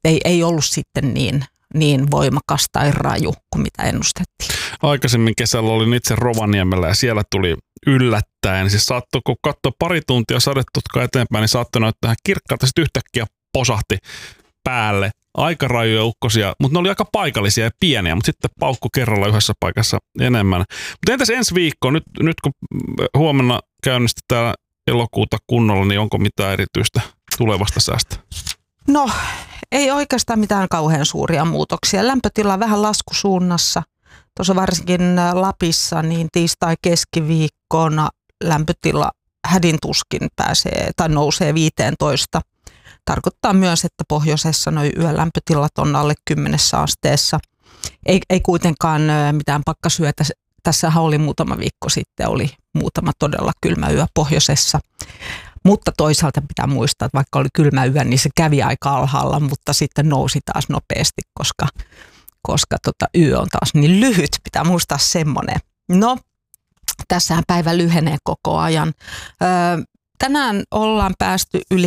ei ollut sitten niin voimakas tai raju kuin mitä ennustettiin. Aikaisemmin kesällä olin itse Rovaniemellä ja siellä tuli yllättäen. Siis saattoi, kun katsoi pari tuntia sadetutkaa eteenpäin, niin saattoi näyttää ihan kirkkaalta. Sitten yhtäkkiä posahti päälle. Aika rajuja ukkosia, mutta ne oli aika paikallisia ja pieniä, mutta sitten paukku kerralla yhdessä paikassa enemmän. Mutta entäs ensi viikko, nyt kun huomenna käynnistetään elokuuta kunnolla, niin onko mitään erityistä tulevasta säästä? No, ei oikeastaan mitään kauhean suuria muutoksia. Lämpötila vähän laskusuunnassa. Tuossa varsinkin Lapissa niin tiistai-keskiviikkona lämpötila hädintuskin pääsee tai nousee 15. Tarkoittaa myös, että pohjoisessa nuo yölämpötilat on alle 10 asteessa. Ei kuitenkaan mitään pakkasyötä. Tässähän oli muutama viikko sitten, oli muutama todella kylmä yö pohjoisessa. Mutta toisaalta pitää muistaa, että vaikka oli kylmä yö, niin se kävi aika alhaalla, mutta sitten nousi taas nopeasti, koska yö on taas niin lyhyt. Pitää muistaa semmoinen. No, tässähän päivä lyhenee koko ajan. Tänään ollaan päästy yli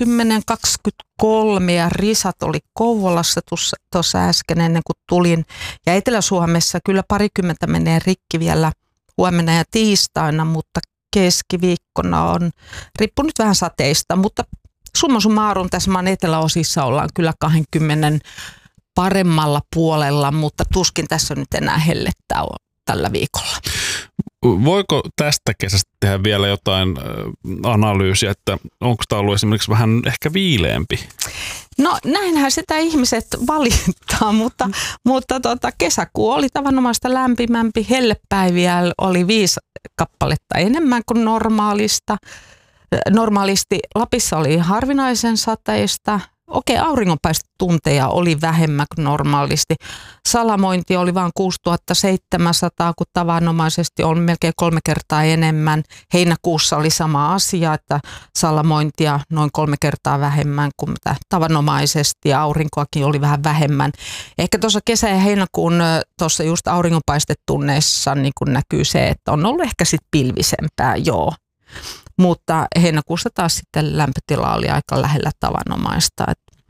23 ja risat oli Kouvolassa tuossa äsken ennen kuin tulin. Ja Etelä-Suomessa kyllä parikymmentä menee rikki vielä huomenna ja tiistaina, mutta keskiviikkona on riippunut vähän sateista. Mutta summa summarum tässä maan eteläosissa ollaan kyllä 20 paremmalla puolella, mutta tuskin tässä nyt enää hellettää tällä viikolla. Voiko tästä kesästä tehdä vielä jotain analyysiä, että onko tämä ollut esimerkiksi vähän ehkä viileämpi? No näinhän sitä ihmiset valittaa, mutta kesäkuu oli tavanomaista lämpimämpi. Hellepäiviä oli 5 kappaletta enemmän kuin normaalisti. Lapissa oli harvinaisen sateista. Okei, auringonpaistetunteja oli vähemmän kuin normaalisti. Salamointi oli vain 6700, kun tavanomaisesti on melkein 3 kertaa enemmän. Heinäkuussa oli sama asia, että salamointia noin 3 kertaa vähemmän kuin mitä tavanomaisesti, ja aurinkoakin oli vähän vähemmän. Ehkä tuossa kesä- ja heinäkuun tuossa just auringonpaistetunneissa niin kun näkyy se, että on ollut ehkä sitten pilvisempää, joo. Mutta heinäkuussa taas sitten lämpötila oli aika lähellä tavanomaista.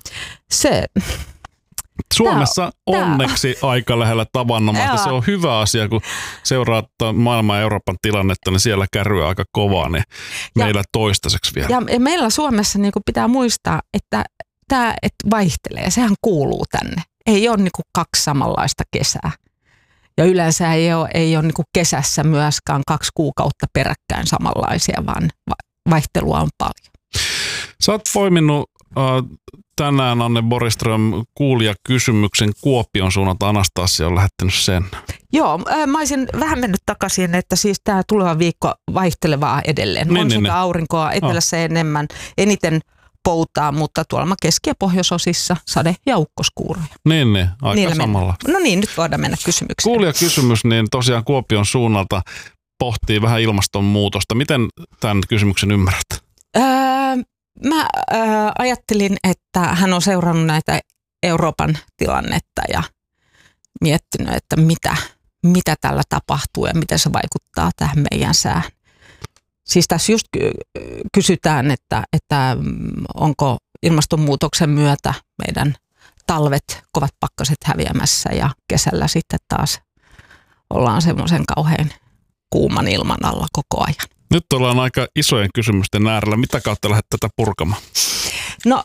Suomessa onneksi aika lähellä tavanomaista. Se on hyvä asia, kun seuraa maailman ja Euroopan tilannetta, niin siellä kärryy aika kovaa, niin meillä toistaiseksi vielä. Ja meillä Suomessa niin kuin pitää muistaa, että tämä vaihtelee. Sehän kuuluu tänne. Ei ole niin kuin 2 samanlaista kesää. Ja yleensä ei ole niin kuin kesässä myöskään 2 kuukautta peräkkäin samanlaisia, vaan vaihtelua on paljon. Sä oot poiminut tänään, Anne Borgström, kuulijakysymyksen Kuopion suunnalta. Anastasia on lähettänyt sen. Joo, mä olisin vähän mennyt takaisin, että siis tämä tuleva viikko vaihtelevaa edelleen. On sekä aurinkoa etelässä eniten poutaa, mutta tuolla keski- ja pohjoisosissa sade- ja ukkoskuuroja. Niin, aika samalla. No niin, nyt voidaan mennä kysymykseen. Kuulijakysymys, niin tosiaan Kuopion suunnalta pohtii vähän ilmastonmuutosta. Miten tämän kysymyksen ymmärrät? Mä ajattelin, että hän on seurannut näitä Euroopan tilannetta ja miettinyt, että mitä tällä tapahtuu ja miten se vaikuttaa tähän meidän säähän. Siis tässä just kysytään, että onko ilmastonmuutoksen myötä meidän talvet, kovat pakkaset häviämässä ja kesällä sitten taas ollaan semmoisen kauhean kuuman ilman alla koko ajan. Nyt ollaan aika isojen kysymysten äärellä. Mitä kautta lähdet tätä purkamaan? No,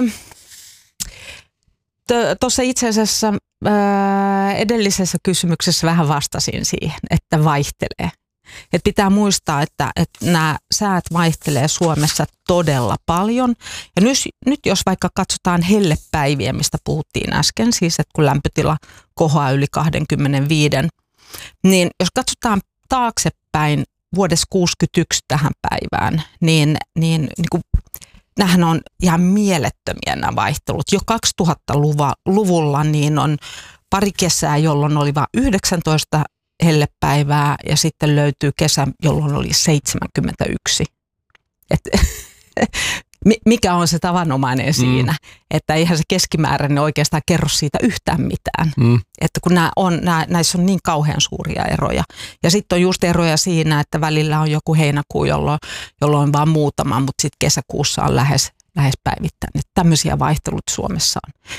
tuossa itse asiassa edellisessä kysymyksessä vähän vastasin siihen, että vaihtelee. Et pitää muistaa, että nämä säät vaihtelee Suomessa todella paljon. Ja nyt jos vaikka katsotaan hellepäiviä, mistä puhuttiin äsken, siis että kun lämpötila kohoaa yli 25, niin jos katsotaan taaksepäin vuodessa 61 tähän päivään, niin kuin, nämähän on ihan mielettömiä nämä vaihtelut. Jo 2000-luvulla niin on pari kesää, jolloin oli vain 19 hellepäivää ja sitten löytyy kesä, jolloin oli 71. Mikä on se tavanomainen siinä? Että eihän se keskimääräinen oikeastaan kerro siitä yhtään mitään. Että kun näissä on niin kauhean suuria eroja. Ja sitten on just eroja siinä, että välillä on joku heinäkuu, jolloin on vaan muutama, mutta sitten kesäkuussa on lähes päivittäin. Että tämmöisiä vaihtelut Suomessa on.